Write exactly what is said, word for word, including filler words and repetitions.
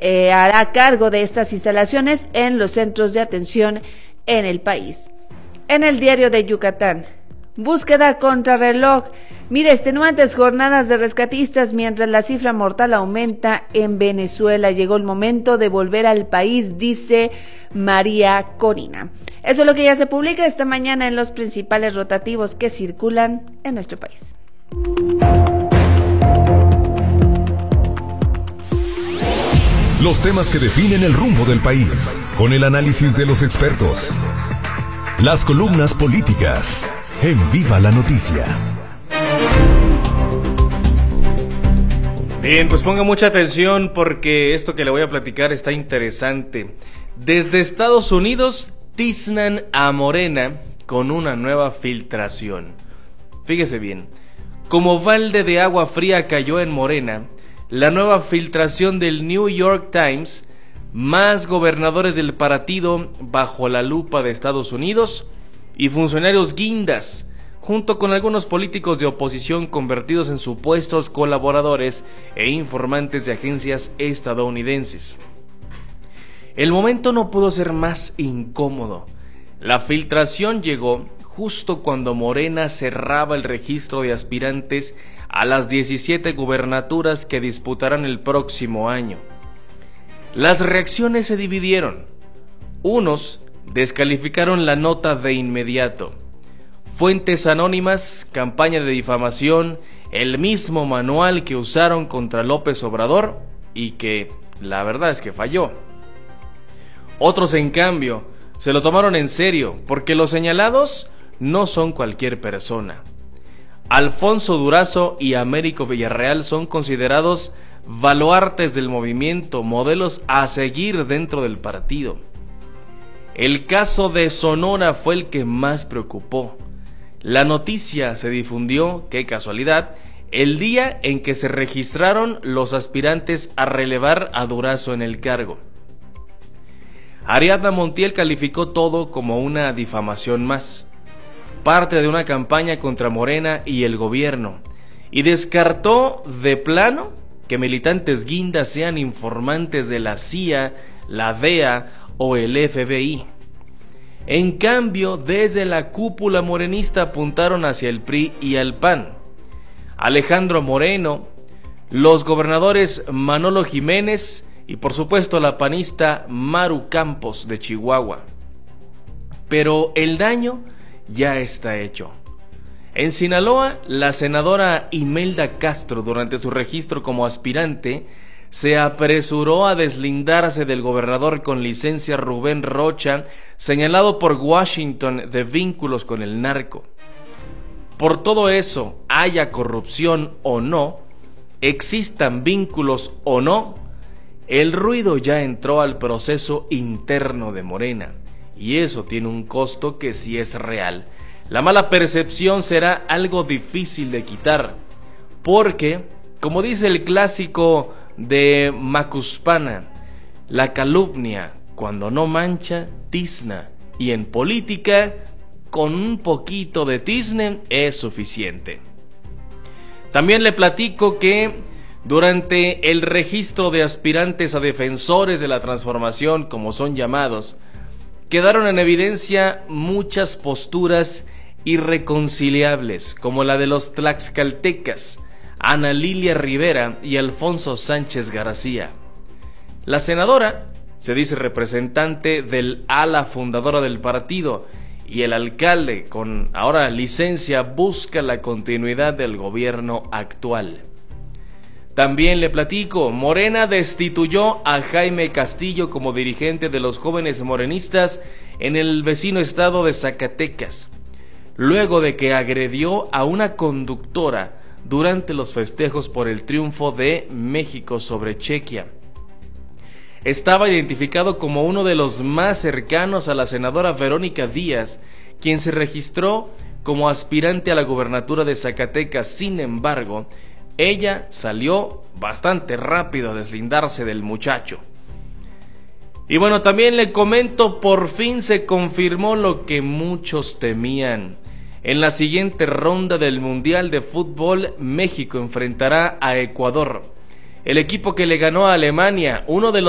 eh, hará cargo de estas instalaciones en los centros de atención en el país. En el Diario de Yucatán, búsqueda contrarreloj. Mire, extenuantes jornadas de rescatistas mientras la cifra mortal aumenta en Venezuela. Llegó el momento de volver al país, dice María Corina. Eso es lo que ya se publica esta mañana en los principales rotativos que circulan en nuestro país. Los temas que definen el rumbo del país, con el análisis de los expertos. Las columnas políticas en Viva la Noticia. Bien, pues ponga mucha atención porque esto que le voy a platicar está interesante. Desde Estados Unidos tiznan a Morena con una nueva filtración. Fíjese bien, como balde de agua fría cayó en Morena la nueva filtración del New York Times. Más gobernadores del partido bajo la lupa de Estados Unidos y funcionarios guindas, junto con algunos políticos de oposición convertidos en supuestos colaboradores e informantes de agencias estadounidenses. El momento no pudo ser más incómodo. La filtración llegó justo cuando Morena cerraba el registro de aspirantes a las diecisiete gubernaturas que disputarán el próximo año. Las reacciones se dividieron. Unos descalificaron la nota de inmediato. Fuentes anónimas, campaña de difamación, el mismo manual que usaron contra López Obrador y que la verdad es que falló. Otros, en cambio, se lo tomaron en serio porque los señalados no son cualquier persona. Alfonso Durazo y Américo Villarreal son considerados baluartes del movimiento, modelos a seguir dentro del partido. El caso de Sonora fue el que más preocupó. La noticia se difundió, qué casualidad, el día en que se registraron los aspirantes a relevar a Durazo en el cargo. Ariadna Montiel calificó todo como una difamación más, parte de una campaña contra Morena y el gobierno, y descartó de plano que militantes guindas sean informantes de la C I A, la D E A o el F B I. En cambio, desde la cúpula morenista apuntaron hacia el P R I y al P A N. Alejandro Moreno, los gobernadores Manolo Jiménez y por supuesto la panista Maru Campos de Chihuahua. Pero el daño ya está hecho. En Sinaloa, la senadora Imelda Castro, durante su registro como aspirante, se apresuró a deslindarse del gobernador con licencia Rubén Rocha, señalado por Washington de vínculos con el narco. Por todo eso, haya corrupción o no, existan vínculos o no, el ruido ya entró al proceso interno de Morena, y eso tiene un costo que sí es real. La mala percepción será algo difícil de quitar, porque, como dice el clásico de Macuspana, la calumnia, cuando no mancha, tizna, y en política, con un poquito de tizne es suficiente. También le platico que durante el registro de aspirantes a defensores de la transformación, como son llamados, quedaron en evidencia muchas posturas irreconciliables, como la de los tlaxcaltecas, Ana Lilia Rivera y Alfonso Sánchez García. La senadora se dice representante del ala fundadora del partido y el alcalde, con ahora licencia, busca la continuidad del gobierno actual. También le platico, Morena destituyó a Jaime Castillo como dirigente de los jóvenes morenistas en el vecino estado de Zacatecas, luego de que agredió a una conductora durante los festejos por el triunfo de México sobre Chequia. Estaba identificado como uno de los más cercanos a la senadora Verónica Díaz, quien se registró como aspirante a la gubernatura de Zacatecas. Sin embargo, ella salió bastante rápido a deslindarse del muchacho. Y bueno, también le comento, por fin se confirmó lo que muchos temían. En la siguiente ronda del Mundial de Fútbol, México enfrentará a Ecuador, el equipo que le ganó a Alemania, uno de los